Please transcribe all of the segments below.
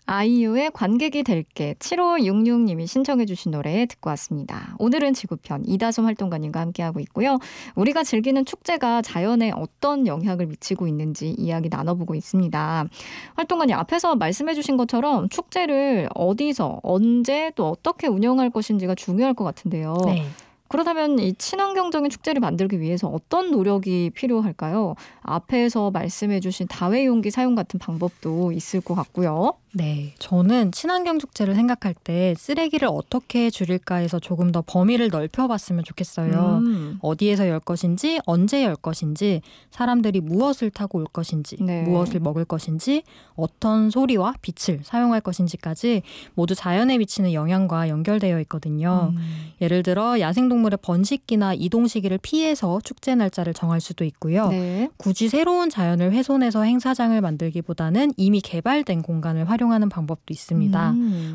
아이유의 관객이 될게 7566님이 신청해 주신 노래 듣고 왔습니다. 오늘은 지구편 이다솜 활동가님과 함께하고 있고요. 우리가 즐기는 축제가 자연에 어떤 영향을 미치고 있는지 이야기 나눠보고 있습니다. 활동가님 앞에서 말씀해 주신 것처럼 축제를 어디서 언제 또 어떻게 운영할 것인지가 중요할 것 같은데요. 네. 그렇다면 이 친환경적인 축제를 만들기 위해서 어떤 노력이 필요할까요? 앞에서 말씀해 주신 다회용기 사용 같은 방법도 있을 것 같고요. 네, 저는 친환경 축제를 생각할 때 쓰레기를 어떻게 줄일까 해서 조금 더 범위를 넓혀봤으면 좋겠어요. 어디에서 열 것인지, 언제 열 것인지, 사람들이 무엇을 타고 올 것인지, 네. 무엇을 먹을 것인지, 어떤 소리와 빛을 사용할 것인지까지 모두 자연에 미치는 영향과 연결되어 있거든요. 예를 들어 야생동물의 번식기나 이동 시기를 피해서 축제 날짜를 정할 수도 있고요. 네. 굳이 새로운 자연을 훼손해서 행사장을 만들기보다는 이미 개발된 공간을 활용하는 방법도 있습니다.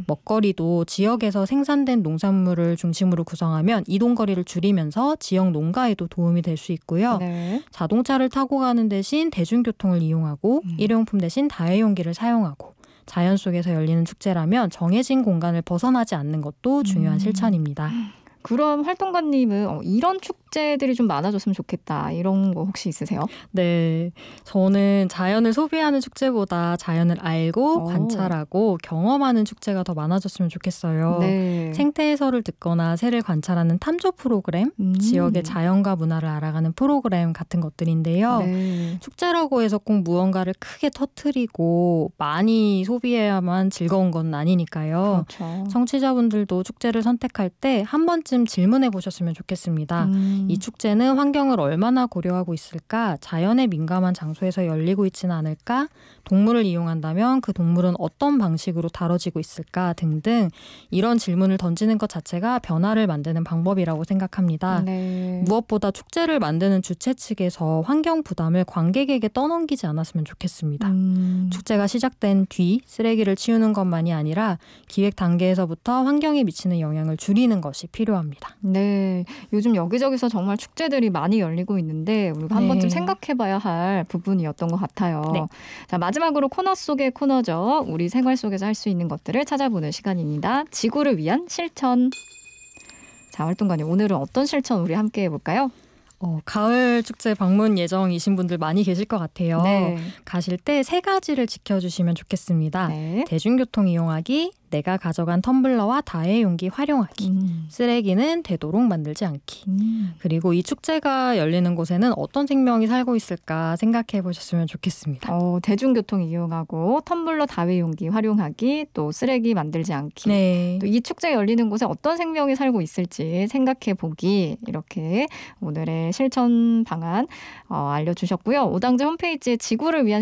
먹거리도 지역에서 생산된 농산물을 중심으로 구성하면 이동거리를 줄이면서 지역 농가에도 도움이 될 수 있고요. 네. 자동차를 타고 가는 대신 대중교통을 이용하고 일회용품 대신 다회용기를 사용하고 자연 속에서 열리는 축제라면 정해진 공간을 벗어나지 않는 것도 중요한 실천입니다. 그럼 활동가님은 이런 축제들이 좀 많아졌으면 좋겠다 이런 거 혹시 있으세요? 네, 저는 자연을 소비하는 축제보다 자연을 알고 관찰하고 경험하는 축제가 더 많아졌으면 좋겠어요. 네. 생태 해설을 듣거나 새를 관찰하는 탐조 프로그램, 지역의 자연과 문화를 알아가는 프로그램 같은 것들인데요. 네. 축제라고 해서 꼭 무언가를 크게 터뜨리고 많이 소비해야만 즐거운 건 아니니까요. 그렇죠. 청취자분들도 축제를 선택할 때 한 번쯤 질문해 보셨으면 좋겠습니다. 이 축제는 환경을 얼마나 고려하고 있을까? 자연에 민감한 장소에서 열리고 있지는 않을까? 동물을 이용한다면 그 동물은 어떤 방식으로 다뤄지고 있을까? 등등 이런 질문을 던지는 것 자체가 변화를 만드는 방법이라고 생각합니다. 네. 무엇보다 축제를 만드는 주최 측에서 환경 부담을 관객에게 떠넘기지 않았으면 좋겠습니다. 축제가 시작된 뒤 쓰레기를 치우는 것만이 아니라 기획 단계에서부터 환경에 미치는 영향을 줄이는 것이 필요합니다. 네, 요즘 여기저기서 정말 축제들이 많이 열리고 있는데 우리가 한 번쯤 생각해봐야 할 부분이었던 것 같아요. 네. 자, 마지막으로 코너 속의 코너죠. 우리 생활 속에서 할 수 있는 것들을 찾아보는 시간입니다. 지구를 위한 실천. 자, 활동가님 오늘은 어떤 실천 우리 함께 해볼까요? 가을 축제 방문 예정이신 분들 많이 계실 것 같아요. 네. 가실 때 3가지를 지켜주시면 좋겠습니다. 네. 대중교통 이용하기, 내가 가져간 텀블러와 다회용기 활용하기, 쓰레기는 되도록 만들지 않기. 그리고 이 축제가 열리는 곳에는 어떤 생명이 살고 있을까 생각해 보셨으면 좋겠습니다. 대중교통 이용하고 텀블러 다회용기 활용하기, 또 쓰레기 만들지 않기. 네. 또 이 축제 열리는 곳에 어떤 생명이 살고 있을지 생각해 보기. 이렇게 오늘의 실천 방안 알려주셨고요. 오당제 홈페이지에 지구를 위한